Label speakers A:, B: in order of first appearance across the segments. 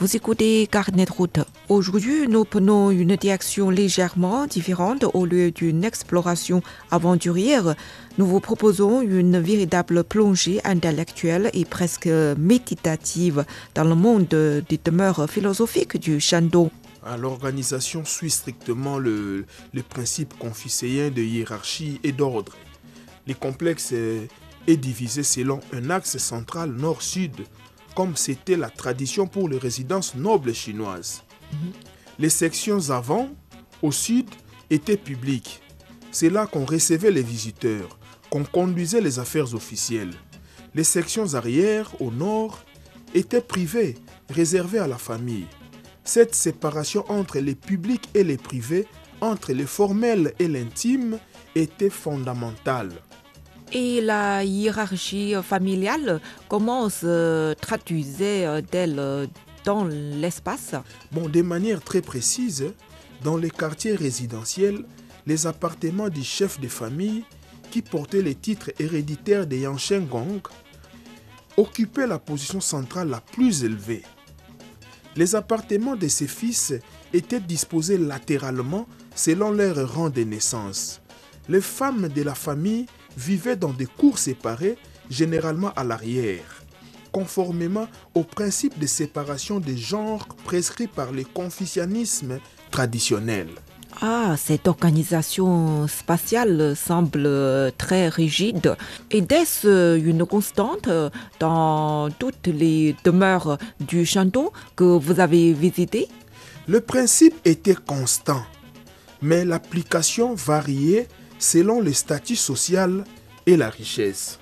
A: Vous écoutez Carnet de route. Aujourd'hui, nous prenons une direction légèrement différente. Au lieu d'une exploration aventurière, nous vous proposons une véritable plongée intellectuelle et presque méditative dans le monde des demeures philosophiques du Shandong.
B: L'organisation suit strictement le principe confucéen de hiérarchie et d'ordre. Les complexes est divisé selon un axe central nord-sud, comme c'était la tradition pour les résidences nobles chinoises. Les sections avant, au sud, étaient publiques. C'est là qu'on recevait les visiteurs, qu'on conduisait les affaires officielles. Les sections arrière, au nord, étaient privées, réservées à la famille. Cette séparation entre les publics et les privés, entre le formel et l'intime, était fondamentale.
A: Et la hiérarchie familiale, comment se traduisait-elle dans l'espace?
B: De manière très précise, dans les quartiers résidentiels, les appartements du chef de famille, qui portaient les titres héréditaires des Yansheng Gong, occupaient la position centrale la plus élevée. Les appartements de ses fils étaient disposés latéralement selon leur rang de naissance. Les femmes de la famille vivaient dans des cours séparées, généralement à l'arrière, conformément au principe de séparation des genres prescrit par le confucianisme traditionnel.
A: Cette organisation spatiale semble très rigide. Est-ce une constante dans toutes les demeures du Shandong que vous avez visitées?
B: Le principe était constant, mais l'application variait selon le statut social et la richesse.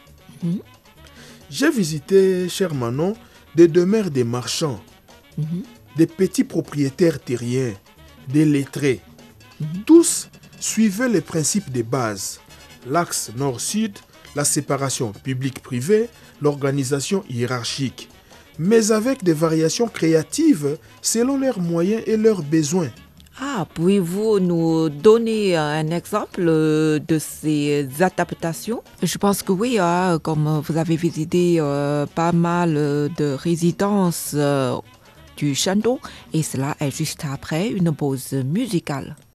B: J'ai visité, cher Manon, des demeures des marchands, des petits propriétaires terriens, des lettrés. Tous suivaient les principes de base, l'axe nord-sud, la séparation publique-privée, l'organisation hiérarchique, mais avec des variations créatives selon leurs moyens et leurs besoins.
A: Pouvez-vous nous donner un exemple de ces adaptations? Je pense que oui, comme vous avez visité pas mal de résidences du Shandong, et cela est juste après une pause musicale.